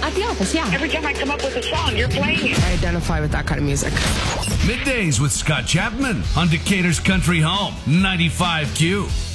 At the office, yeah. Every time I come up with a song, you're playing it. I identify with that kind of music. Middays with Scott Chapman on Decatur's Country Home, 95Q.